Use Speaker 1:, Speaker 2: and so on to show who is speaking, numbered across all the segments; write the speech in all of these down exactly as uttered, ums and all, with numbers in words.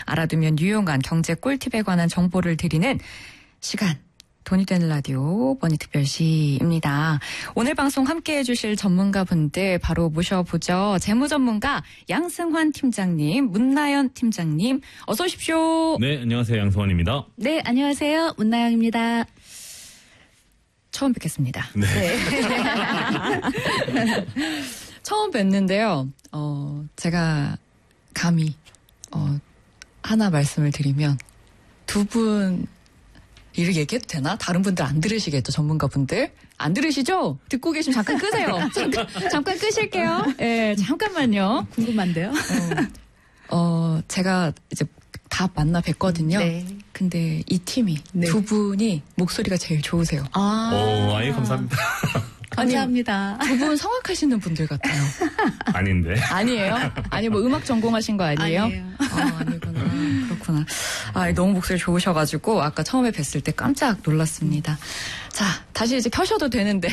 Speaker 1: 알아두면 유용한 경제 꿀팁에 관한 정보를 드리는 시간. 돈이 되는 라디오 머니특별시입니다. 오늘 방송 함께해 주실 전문가분들 바로 모셔보죠. 재무전문가 양승환 팀장님, 문나연 팀장님 어서 오십시오.
Speaker 2: 네, 안녕하세요. 양승환입니다.
Speaker 3: 네, 안녕하세요. 문나영입니다.
Speaker 1: 처음 뵙겠습니다.
Speaker 2: 네.
Speaker 1: 네. 처음 뵙는데요. 어, 제가 감히 어, 하나 말씀을 드리면 두 분 이를 얘기해도 되나? 다른 분들 안 들으시겠죠? 전문가분들? 안 들으시죠? 듣고 계시면 잠깐 끄세요. 잠깐, 잠깐 끄실게요. 예, 네, 잠깐만요.
Speaker 3: 궁금한데요?
Speaker 1: 어, 어, 제가 이제 다 만나 뵀거든요.
Speaker 3: 네.
Speaker 1: 근데 이 팀이
Speaker 3: 네.
Speaker 1: 두 분이 목소리가 제일 좋으세요.
Speaker 3: 아.
Speaker 2: 오, 아예 감사합니다.
Speaker 3: 감사합니다.
Speaker 1: 두 분 성악하시는 분들 같아요.
Speaker 2: 아닌데.
Speaker 1: 아니에요? 아니, 뭐 음악 전공하신 거 아니에요?
Speaker 3: 아니에요.
Speaker 1: 아, 아니구나. 그렇구나. 아, 너무 목소리 좋으셔가지고 아까 처음에 뵀을 때 깜짝 놀랐습니다. 자, 다시 이제 켜셔도 되는데.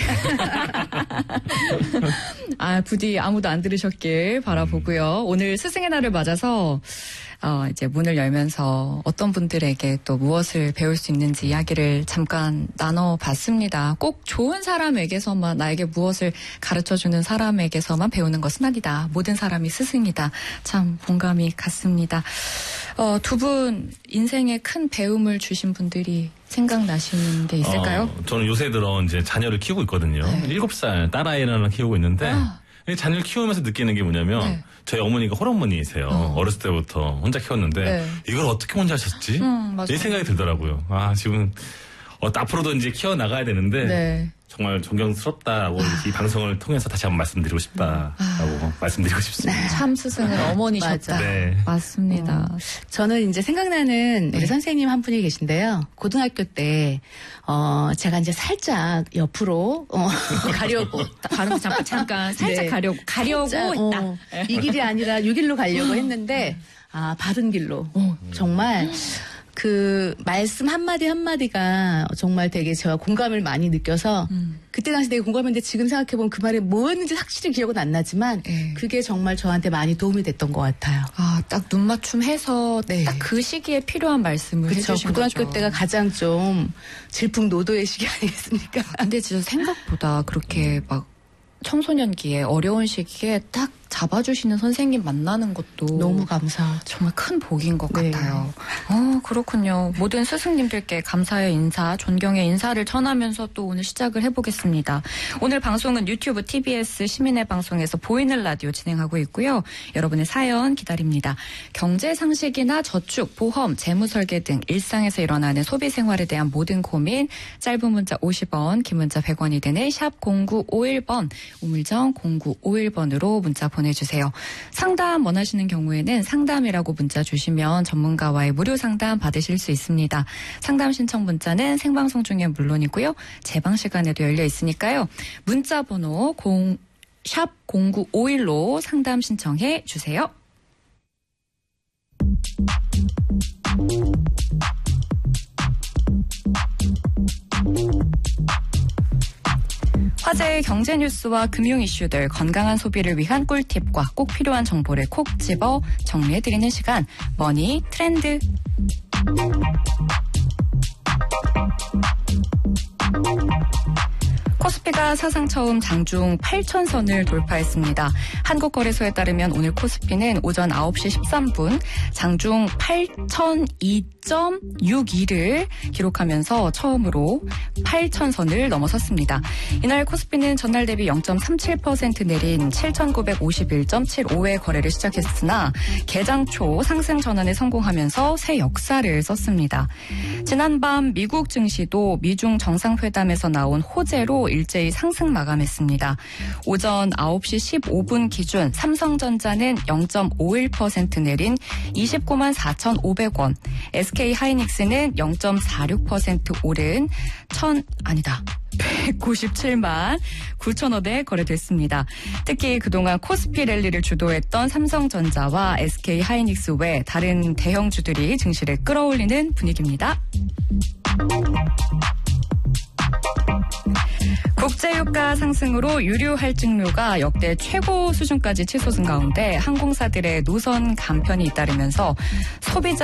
Speaker 1: 아, 부디 아무도 안 들으셨길 바라보고요. 오늘 스승의 날을 맞아서 어, 이제 문을 열면서 어떤 분들에게 또 무엇을 배울 수 있는지 이야기를 잠깐 나눠봤습니다. 꼭 좋은 사람에게서만, 나에게 무엇을 가르쳐주는 사람에게서만 배우는 것은 아니다. 모든 사람이 스승이다. 참 공감이 갔습니다. 어, 두 분 인생에 큰 배움을 주신 분들이 생각나시는 게 있을까요?
Speaker 2: 어, 저는 요새 들어 이제 자녀를 키우고 있거든요.
Speaker 1: 네.
Speaker 2: 일곱 살 딸아이를 하나 키우고 있는데
Speaker 1: 아.
Speaker 2: 자녀를 키우면서 느끼는 게 뭐냐면
Speaker 1: 네.
Speaker 2: 저희 어머니가 홀어머니이세요.
Speaker 1: 어.
Speaker 2: 어렸을 때부터 혼자 키웠는데
Speaker 1: 네.
Speaker 2: 이걸 어떻게 혼자 하셨지?
Speaker 1: 음, 맞아요.
Speaker 2: 이 생각이 들더라고요. 아, 지금 어, 앞으로도 이제 키워나가야 되는데
Speaker 1: 네.
Speaker 2: 정말 존경스럽다라고 이 방송을 통해서 다시 한번 말씀드리고 싶다라고
Speaker 1: 아.
Speaker 2: 말씀드리고 싶습니다.
Speaker 1: 참 스승은 어머니셨다.
Speaker 3: 맞아.
Speaker 2: 네.
Speaker 1: 맞습니다.
Speaker 3: 어, 저는 이제 생각나는 우리
Speaker 1: 네.
Speaker 3: 선생님 한 분이 계신데요. 고등학교 때, 어, 제가 이제 살짝 옆으로, 어, 가려고.
Speaker 1: 가려고 잠깐, 잠깐, 살짝
Speaker 3: 네.
Speaker 1: 가려고, 가려고
Speaker 3: 살짝,
Speaker 1: 있다.
Speaker 3: 어, 이 길이 아니라 이 길로 가려고 했는데, 아, 바른 길로. 정말, 그, 말씀 한마디 한마디가 정말 되게 제가 공감을 많이 느껴서,
Speaker 1: 음.
Speaker 3: 그때 당시 되게 공감했는데 지금 생각해보면 그 말이 뭐였는지 확실히 기억은 안 나지만,
Speaker 1: 네.
Speaker 3: 그게 정말 저한테 많이 도움이 됐던 것 같아요.
Speaker 1: 아, 딱 눈 맞춤해서
Speaker 3: 네.
Speaker 1: 딱 그 시기에 필요한 말씀을
Speaker 3: 그렇죠.
Speaker 1: 해주신
Speaker 3: 고등학교
Speaker 1: 거죠.
Speaker 3: 때가 가장 좀 질풍노도의 시기 아니겠습니까?
Speaker 1: 근데 진짜 생각보다 그렇게 막 청소년기에 어려운 시기에 딱 잡아주시는 선생님 만나는 것도
Speaker 3: 너무 감사하죠.
Speaker 1: 정말 큰 복인 것
Speaker 3: 네.
Speaker 1: 같아요. 어, 그렇군요. 모든 스승님들께 감사의 인사, 존경의 인사를 전하면서 또 오늘 시작을 해보겠습니다. 오늘 방송은 유튜브 티비에스 시민의 방송에서 보이는 라디오 진행하고 있고요. 여러분의 사연 기다립니다. 경제 상식이나 저축, 보험, 재무 설계 등 일상에서 일어나는 소비 생활에 대한 모든 고민, 짧은 문자 오십 원, 긴 문자 백 원이 되는 샵 공구오일 번, 우물정 공구오일 번으로 문자 보내주세요. 상담 원하시는 경우에는 상담이라고 문자 주시면 전문가와의 무료 상담 받으실 수 있습니다. 상담 신청 문자는 생방송 중에 물론이고요. 재방 시간에도 열려 있으니까요. 문자 번호 샵 공구오일로 상담 신청해 주세요. 화제의 경제 뉴스와 금융 이슈들, 건강한 소비를 위한 꿀팁과 꼭 필요한 정보를 콕 집어 정리해드리는 시간, 머니 트렌드. 코스피가 사상 처음 장중 팔천 선을 돌파했습니다. 한국거래소에 따르면 오늘 코스피는 오전 아홉 시 십삼 분 장중 팔천이 점 육이를 기록하면서 처음으로 팔천 선을 넘어섰습니다. 이날 코스피는 전날 대비 영 점 삼칠 퍼센트 내린 칠천구백오십일 점 칠오에 거래를 시작했으나 개장 초 상승 전환에 성공하면서 새 역사를 썼습니다. 지난밤 미국 증시도 미중 정상회담에서 나온 호재로 일제히 상승 마감했습니다. 오전 아홉 시 십오 분 기준 삼성전자는 영 점 오일 퍼센트 내린 이십구만 사천오백 원, 에스케이하이닉스는 영 점 사육 퍼센트 오른 천 아니다. 백구십칠만 구천 원에 거래됐습니다. 특히 그동안 코스피 랠리를 주도했던 삼성전자와 에스케이하이닉스 외 다른 대형주들이 증시를 끌어올리는 분위기입니다. 국제유가 상승으로 유류 할증료가 역대 최고 수준까지 치솟은 가운데 항공사들의 노선 감편이 잇따르면서 소비자